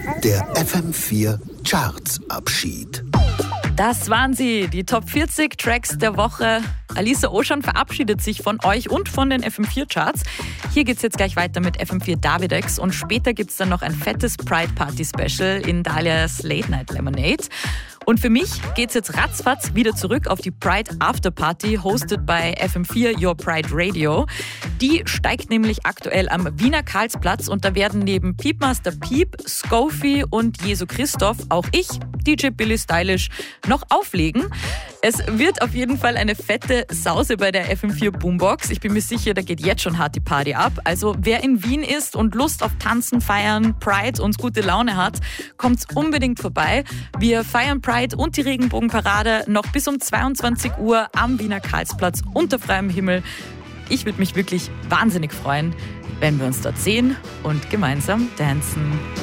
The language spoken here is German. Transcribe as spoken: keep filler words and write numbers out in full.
Der F M vier Charts-Abschied. Das waren sie, die Top vierzig Tracks der Woche. Alissa Oschan verabschiedet sich von euch und von den F M vier Charts. Hier geht's jetzt gleich weiter mit F M vier Davidex und später gibt's dann noch ein fettes Pride Party Special in Dalias Late Night Lemonade. Und für mich geht's jetzt ratzfatz wieder zurück auf die Pride After Party, hosted bei F M vier Your Pride Radio. Die steigt nämlich aktuell am Wiener Karlsplatz und da werden neben Piepmaster Piep, Scofi und Jesu Christoph auch ich, D J Billy Stylish, noch auflegen. Es wird auf jeden Fall eine fette Sause bei der F M vier Boombox. Ich bin mir sicher, da geht jetzt schon hart die Party ab. Also wer in Wien ist und Lust auf Tanzen, Feiern, Pride und gute Laune hat, kommt's unbedingt vorbei. Wir feiern Pride und die Regenbogenparade noch bis um zweiundzwanzig Uhr am Wiener Karlsplatz unter freiem Himmel. Ich würde mich wirklich wahnsinnig freuen, wenn wir uns dort sehen und gemeinsam tanzen.